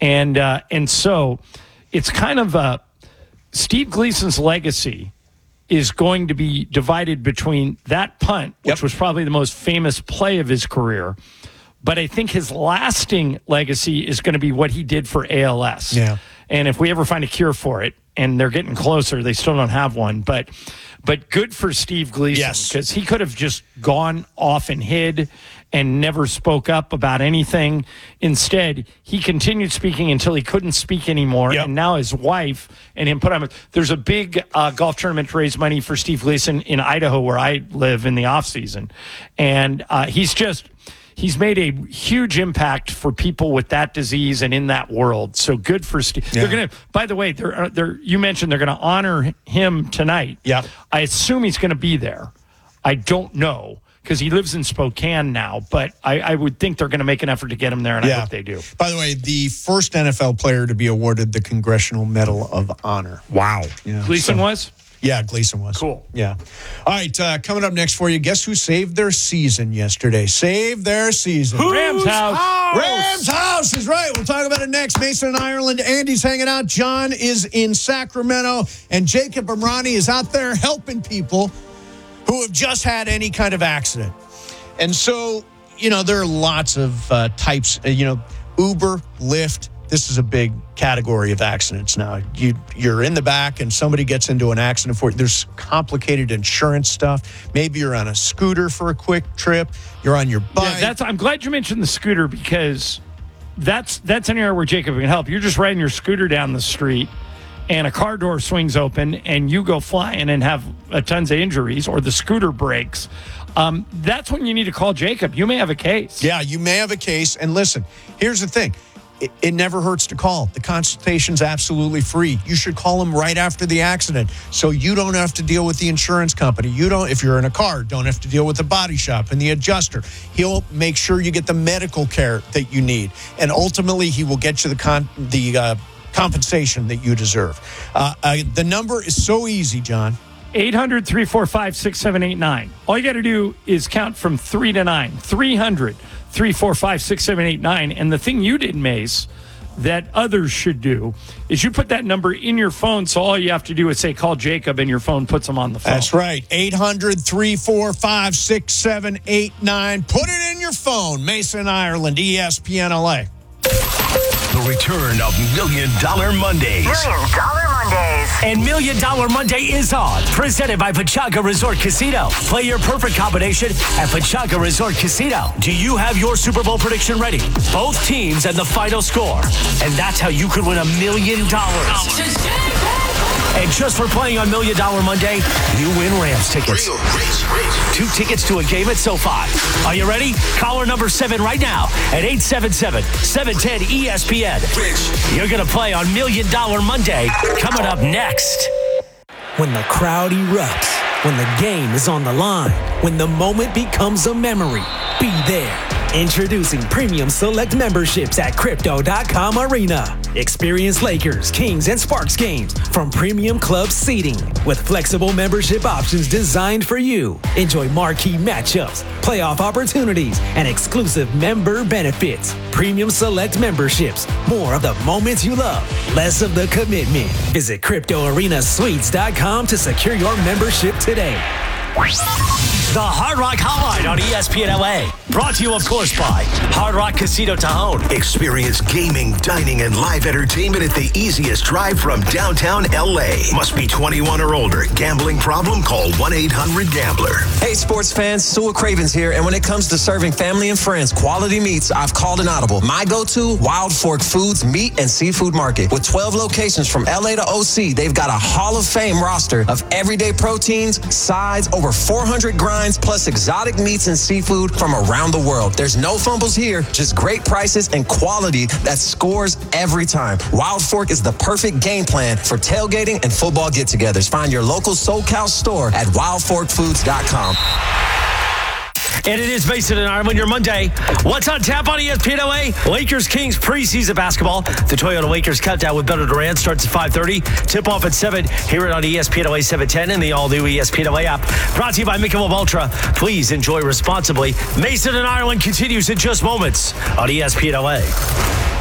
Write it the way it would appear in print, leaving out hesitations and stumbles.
And so it's kind of Steve Gleason's legacy is going to be divided between that punt, which was probably the most famous play of his career. But I think his lasting legacy is going to be what he did for ALS. Yeah. And if we ever find a cure for it, and they're getting closer, they still don't have one. But good for Steve Gleason, because he could have just gone off and hid and never spoke up about anything. Instead, he continued speaking until he couldn't speak anymore. And now his wife and him put on. There's a big golf tournament to raise money for Steve Gleason in Idaho, where I live, in the off season, and he's made a huge impact for people with that disease and in that world. So good for Steve. Yeah. They're going to, by the way, you mentioned they're going to honor him tonight. Yeah. I assume he's going to be there. I don't know, because he lives in Spokane now, but I would think they're going to make an effort to get him there, and I hope they do. By the way, the first NFL player to be awarded the Congressional Medal of Honor. Wow. Yeah, Gleason was? Yeah, Gleason was. Cool. Yeah. All right, coming up next for you, guess who saved their season yesterday? Saved their season. Rams house. Rams house is right. We'll talk about it next. Mason in Ireland. Andy's hanging out. John is in Sacramento. And Jacob Amrani is out there helping people who have just had any kind of accident. And so, there are lots of types, Uber, Lyft. This is a big category of accidents now. You're in the back and somebody gets into an accident for you. There's complicated insurance stuff. Maybe you're on a scooter for a quick trip. You're on your bike. Yeah, I'm glad you mentioned the scooter, because that's an area where Jacob can help. You're just riding your scooter down the street and a car door swings open and you go flying and have tons of injuries, or the scooter breaks. That's when you need to call Jacob. You may have a case. Yeah, you may have a case. And listen, here's the thing. It never hurts to call. The consultation's absolutely free. You should call him right after the accident, so you don't have to deal with the insurance company. If you're in a car, don't have to deal with the body shop and the adjuster. He'll make sure you get the medical care that you need, and ultimately he will get you the compensation that you deserve. The number is so easy, John. 800-345-6789. All you got to do is count from 3 to 9. 300-345-6789. And the thing you did, Mace, that others should do is you put that number in your phone, so all you have to do is say, call Jacob, and your phone puts them on the phone. That's right. 800-345-6789. Put it in your phone. Mason, Ireland, ESPN LA. The return of Million Dollar Mondays. Million Dollar Mondays. And Million Dollar Monday is on. Presented by Pechanga Resort Casino. Play your perfect combination at Pechanga Resort Casino. Do you have your Super Bowl prediction ready? Both teams and the final score. And that's how you could win $1 million. And just for playing on Million Dollar Monday, you win Rams tickets. 2 tickets to a game at SoFi. Are you ready? Caller number 7 right now at 877-710-ESPN. You're going to play on Million Dollar Monday, coming up next. When the crowd erupts, when the game is on the line, when the moment becomes a memory, be there. Introducing Premium Select memberships at Crypto.com Arena. Experience Lakers, Kings, and Sparks games from Premium Club seating with flexible membership options designed for you. Enjoy marquee matchups, playoff opportunities, and exclusive member benefits. Premium Select memberships. More of the moments you love, less of the commitment. Visit CryptoArenaSuites.com to secure your membership today. The Hard Rock Hotline on ESPN LA. Brought to you, of course, by Hard Rock Casino Tajon. Experience gaming, dining, and live entertainment at the easiest drive from downtown LA. Must be 21 or older. Gambling problem? Call 1-800-GAMBLER. Hey, sports fans. Stuart Cravens here. And when it comes to serving family and friends quality meats, I've called an audible. My go-to, Wild Fork Foods Meat and Seafood Market. With 12 locations from LA to OC, they've got a Hall of Fame roster of everyday proteins, sides, over 400 grinds, plus exotic meats and seafood from around the world. There's no fumbles here, just great prices and quality that scores every time. Wild Fork is the perfect game plan for tailgating and football get-togethers. Find your local SoCal store at wildforkfoods.com. And it is Mason and Ireland, your Monday. What's on tap on ESPN LA? Lakers Kings preseason basketball. The Toyota Lakers countdown with Beto Durant starts at 5:30. Tip off at 7. Hear it on ESPN LA 710 and the all-new ESPN LA app. Brought to you by Michelob Ultra. Please enjoy responsibly. Mason and Ireland continues in just moments on ESPN LA.